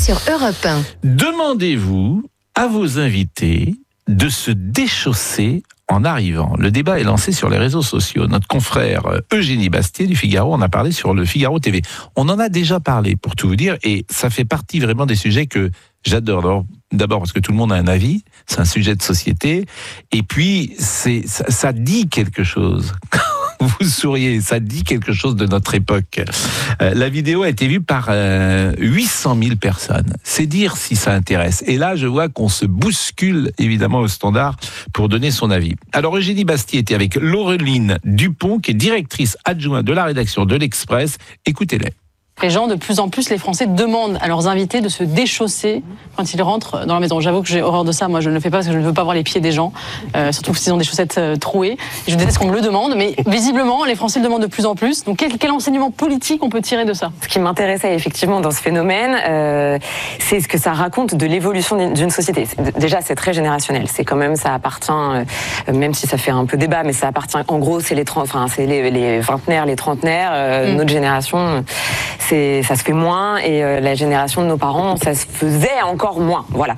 sur Europe 1. Demandez-vous à vos invités de se déchausser en arrivant. Le débat est lancé sur les réseaux sociaux. Notre confrère Eugénie Bastier du Figaro en a parlé sur le Figaro TV. On en a déjà parlé, pour tout vous dire, et ça fait partie vraiment des sujets que j'adore. D'abord parce que tout le monde a un avis, c'est un sujet de société, et puis ça dit quelque chose. Vous souriez, ça dit quelque chose de notre époque. La vidéo a été vue par 800 000 personnes. C'est dire si ça intéresse. Et là, je vois qu'on se bouscule évidemment au standard pour donner son avis. Alors, Eugénie Bastier était avec Laureline Dupont, qui est directrice adjointe de la rédaction de l'Express. Écoutez-les. Les gens, de plus en plus, les Français demandent à leurs invités de se déchausser quand ils rentrent dans la maison. J'avoue que j'ai horreur de ça. Moi, je ne le fais pas parce que je ne veux pas voir les pieds des gens, surtout s'ils ont des chaussettes trouées. Et je déteste qu'on me le demande, mais visiblement, les Français le demandent de plus en plus. Donc, quel enseignement politique on peut tirer de ça ? Ce qui m'intéressait effectivement dans ce phénomène, c'est ce que ça raconte de l'évolution d'une société. Déjà, c'est très générationnel. C'est quand même, ça appartient, même si ça fait un peu débat, mais ça appartient, en gros, c'est les vingtenaires, les trentenaires, notre génération. Ça se fait moins, et la génération de nos parents, ça se faisait encore moins. Voilà.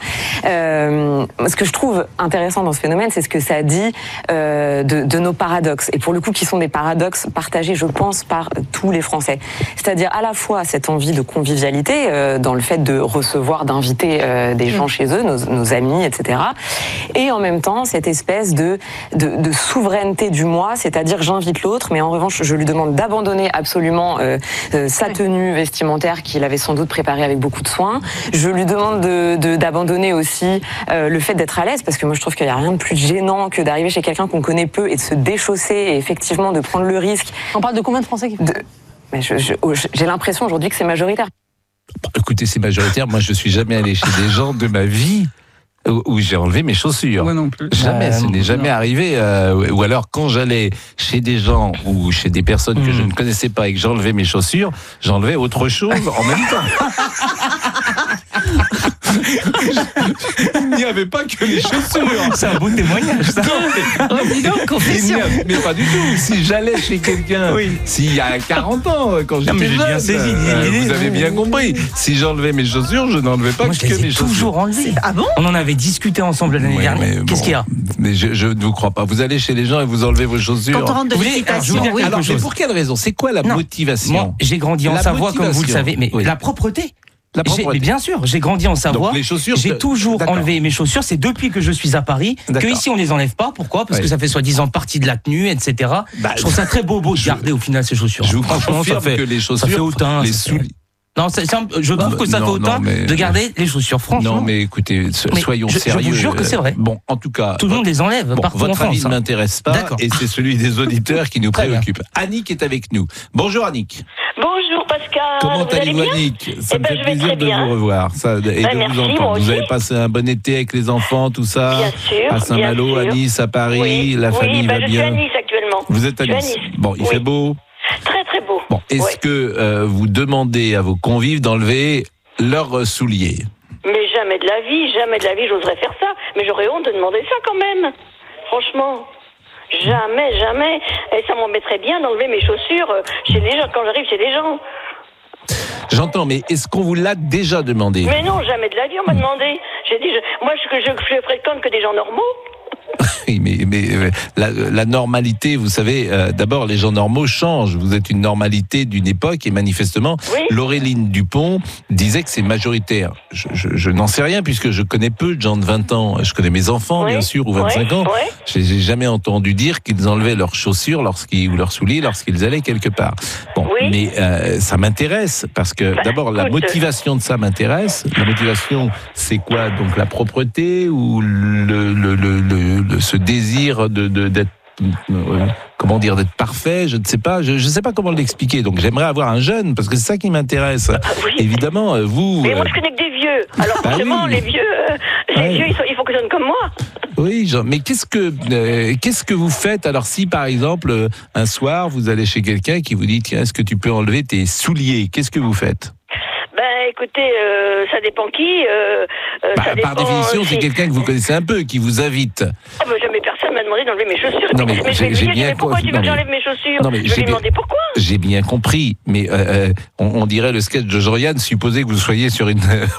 Ce que je trouve intéressant dans ce phénomène, c'est ce que ça dit de nos paradoxes, et pour le coup qui sont des paradoxes partagés, je pense, par tous les Français. C'est-à-dire à la fois cette envie de convivialité dans le fait de recevoir, d'inviter des gens chez eux, nos amis, etc. Et en même temps cette espèce de souveraineté du moi, c'est-à-dire j'invite l'autre, mais en revanche je lui demande d'abandonner absolument sa tenue vestimentaire qu'il avait sans doute préparée avec beaucoup de soin. Je lui demande d'abandonner aussi le fait d'être à l'aise, parce que moi je trouve qu'il n'y a rien de plus gênant que d'arriver chez quelqu'un qu'on connaît peu et de se déchausser et effectivement de prendre le risque. On parle de combien de Français qui font Mais j'ai l'impression aujourd'hui que c'est majoritaire. Écoutez, c'est majoritaire. Moi, je suis jamais allé chez des gens de ma vie où j'ai enlevé mes chaussures. Moi non plus. Jamais, ce n'est jamais arrivé. Ou alors, quand j'allais chez des gens ou chez des personnes que je ne connaissais pas et que j'enlevais mes chaussures, j'enlevais autre chose en même temps. Il n'y avait pas que les chaussures. C'est un beau témoignage, ça. Confession. Mais pas du tout. Si j'allais chez quelqu'un, s'il y a 40 ans, quand j'étais jeune, bien saisi, vous avez bien compris. Si j'enlevais mes chaussures, je n'enlevais pas Moi, que mes chaussures. Toujours enlevé. Ah bon ? On en avait discuté ensemble l'année dernière. Qu'est-ce qu'il y a ? Mais je ne vous crois pas. Vous allez chez les gens et vous enlevez vos chaussures. Quand on rentre de l'équitation, oui. Alors, mais pour quelle raison ? C'est quoi la motivation ? Moi, j'ai grandi en Savoie, comme vous le savez, mais la propreté. Mais bien sûr, j'ai grandi en Savoie. Donc, les chaussures, j'ai toujours enlevé mes chaussures. C'est depuis que je suis à Paris que ici on les enlève pas. Pourquoi ? Parce que ça fait soi-disant partie de la tenue, etc. Je trouve ça très beau de garder au final ces chaussures. Je vous confirme que les chaussures, ça fait autant. les souliers. Non, je trouve que ça fait autant de garder les chaussures, franchement. Non, mais écoutez, soyons sérieux. Je vous jure que c'est vrai. Bon, en tout cas, tout le monde les enlève partout en France. Votre avis ne m'intéresse pas, et c'est celui des auditeurs qui nous préoccupe. Annick est avec nous. Bonjour Annick. Bonjour Pascal. Comment allez-vous Annick ? Ça me fait plaisir de vous revoir et de vous entendre. Vous avez passé un bon été avec les enfants, tout ça ? Bien sûr. À Saint-Malo, à Nice, à Paris, la famille va bien ? Je suis à Nice actuellement. Vous êtes à Nice. Bon, il fait beau ? Très très beau. Bon, est-ce que vous demandez à vos convives d'enlever leurs souliers ? Mais jamais de la vie, j'oserais faire ça. Mais j'aurais honte de demander ça quand même. Franchement. Jamais. Et ça m'embêterait bien d'enlever mes chaussures chez les gens, quand j'arrive chez les gens. J'entends, mais est-ce qu'on vous l'a déjà demandé ? Mais non, jamais de la vie on m'a demandé. J'ai dit, moi je fréquente que des gens normaux. Oui, mais la normalité, vous savez, d'abord, les gens normaux changent. Vous êtes une normalité d'une époque et manifestement, Laureline Dupont disait que c'est majoritaire. Je n'en sais rien puisque je connais peu de gens de 20 ans. Je connais mes enfants, bien sûr, ou 25 ans. Je n'ai jamais entendu dire qu'ils enlevaient leurs chaussures ou leurs souliers lorsqu'ils allaient quelque part. Bon, mais ça m'intéresse parce que d'abord, la motivation de ça m'intéresse. La motivation, c'est quoi ? Donc la propreté ou ce désir d'être d'être parfait, je ne sais pas, je sais pas comment l'expliquer. Donc j'aimerais avoir un jeune parce que c'est ça qui m'intéresse. Évidemment, vous. Mais moi je connais que des vieux. Alors forcément les vieux, ils fonctionnent comme moi. Oui, mais qu'est-ce que vous faites alors si par exemple un soir vous allez chez quelqu'un qui vous dit tiens, est-ce que tu peux enlever tes souliers ? Qu'est-ce que vous faites ? Écoutez, ça dépend qui. Ça dépend, par définition, c'est quelqu'un que vous connaissez un peu, qui vous invite. Jamais personne m'a demandé d'enlever mes chaussures. Non, mais j'ai bien pourquoi tu veux que j'enlève mes chaussures ? Non, mais je vais lui demander pourquoi. J'ai bien compris, mais on dirait le sketch de Jean-Yann, supposez que vous soyez sur une